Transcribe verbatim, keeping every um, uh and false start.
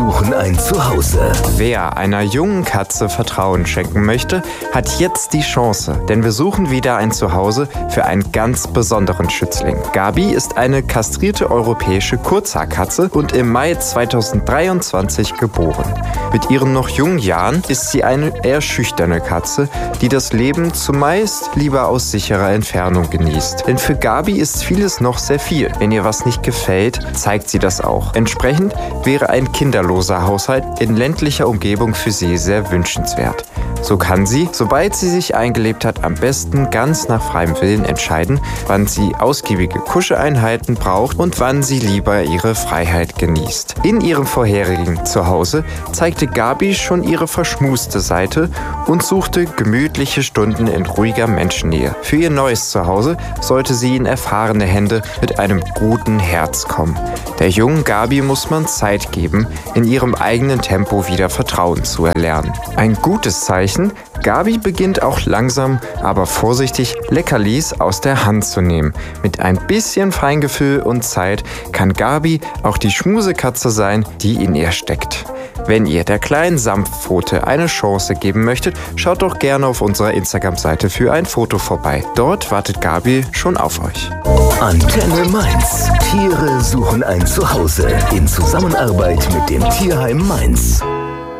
suchen ein Zuhause. Wer einer jungen Katze Vertrauen schenken möchte, hat jetzt die Chance, denn wir suchen wieder ein Zuhause für einen ganz besonderen Schützling. Gabi ist eine kastrierte europäische Kurzhaarkatze und im Mai zweitausenddreiundzwanzig geboren. Mit ihren noch jungen Jahren ist sie eine eher schüchterne Katze, die das Leben zumeist lieber aus sicherer Entfernung genießt. Denn für Gabi ist vieles noch sehr viel. Wenn ihr was nicht gefällt, zeigt sie das auch. Entsprechend wäre ein kinderloser Haushalt in ländlicher Umgebung für sie sehr wünschenswert. So kann sie, sobald sie sich eingelebt hat, am besten ganz nach freiem Willen entscheiden, wann sie ausgiebige Kuscheleinheiten braucht und wann sie lieber ihre Freiheit genießt. In ihrem vorherigen Zuhause zeigte Gabi schon ihre verschmuste Seite und suchte gemütliche Stunden in ruhiger Menschennähe. Für ihr neues Zuhause sollte sie in erfahrene Hände mit einem guten Herz kommen. Der jungen Gabi muss man Zeit geben, in ihrem eigenen Tempo wieder Vertrauen zu erlernen. Ein gutes Zeichen: Gabi beginnt auch langsam, aber vorsichtig Leckerlis aus der Hand zu nehmen. Mit ein bisschen Feingefühl und Zeit kann Gabi auch die Schmusekatze sein, die in ihr steckt. Wenn ihr der kleinen Samtpfote eine Chance geben möchtet, schaut doch gerne auf unserer Instagram-Seite für ein Foto vorbei. Dort wartet Gabi schon auf euch. Antenne Mainz. Tiere suchen ein Zuhause in Zusammenarbeit mit dem Tierheim Mainz.